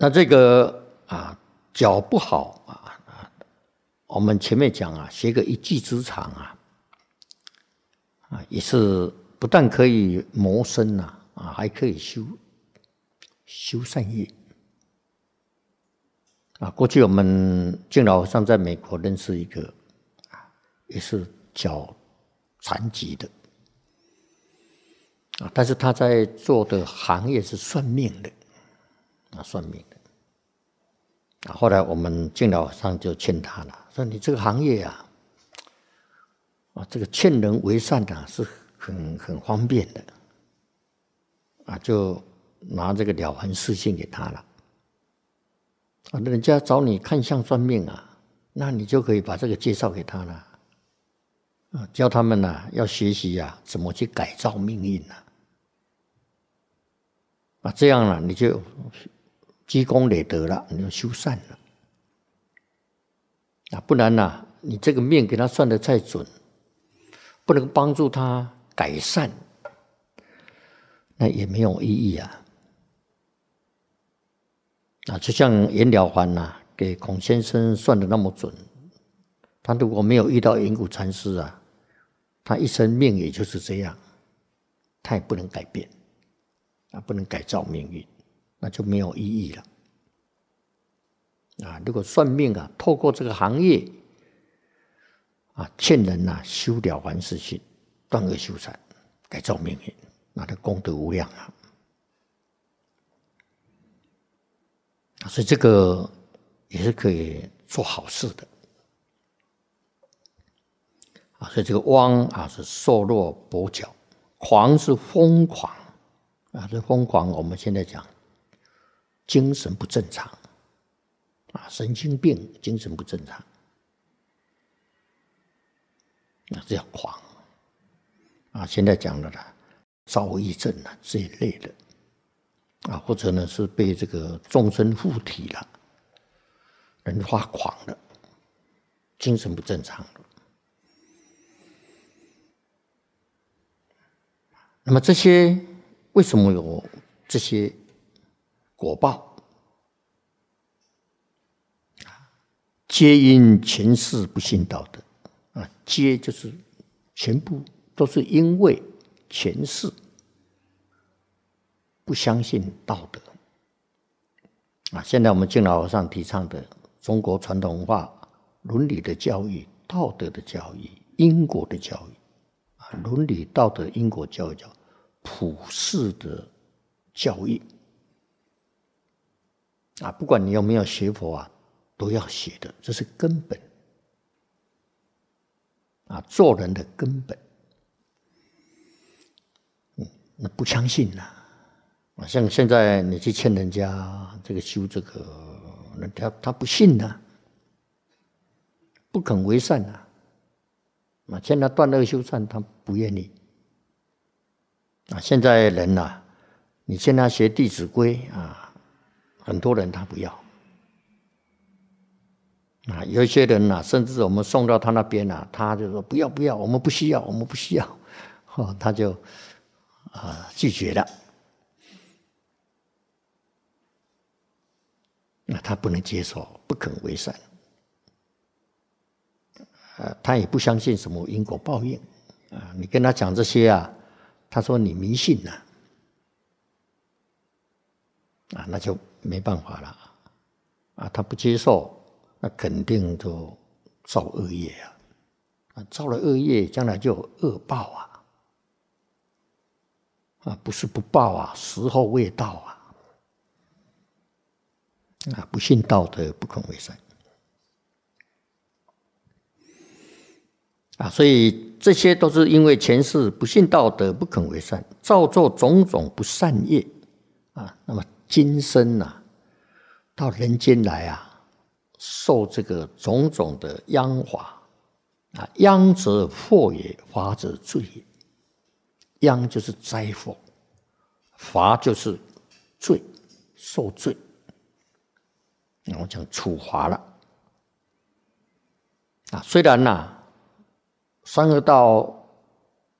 那这个脚不好我们前面讲学个一技之长也是不但可以谋生还可以修善业过去我们敬老和尚在美国认识一个也是脚残疾的但是他在做的行业是算命的算命的后来我们敬老和尚就劝他了，说你这个行业这个劝人为善是很方便的就拿这个了凡四训给他了人家找你看相算命那你就可以把这个介绍给他了教他们要学习怎么去改造命运这样你就积功累德了，你就修善了不然你这个命给他算得再准，不能帮助他改善，那也没有意义就像颜了凡给孔先生算得那么准，他如果没有遇到圆谷禅师他一生命也就是这样，他也不能改变不能改造命运，那就没有意义了如果算命透过这个行业劝人修了凡四训，断恶修善，改造命运，那他功德无量所以这个也是可以做好事的所以这个汪是瘦弱跛脚，狂是疯狂这疯狂我们现在讲精神不正常神经病，精神不正常这叫狂现在讲的躁郁症这一类的或者呢是被这个众生附体了，人发狂了，精神不正常了。那么这些为什么有这些果报？皆因前世不信道德皆就是全部都是因为前世不相信道德现在我们敬老和尚提倡的中国传统文化伦理的教育、道德的教育、因果的教育伦理、道德、因果教育叫普世的教育不管你有没有学佛都要学的，这是根本做人的根本。那不相信像现在你去劝人家这个修这个，他不信不肯为善劝他断恶修善，他不愿意现在人你劝他学《弟子规》很多人他不要有一些人甚至我们送到他那边他就说不要不要，我们不需要，我们不需要他就拒绝了他不能接受，不肯为善他也不相信什么因果报应你跟他讲这些他说你迷信那就没办法了他不接受，那肯定就造恶业造了恶业，将来就有恶报不是不报时候未到不信道德，不肯为善所以这些都是因为前世不信道德，不肯为善，造作种种不善业那么今生到人间来受这个种种的殃华殃则祸也，华则罪也。殃就是灾祸，罚就是罪，受罪。我讲处罚了虽然三恶道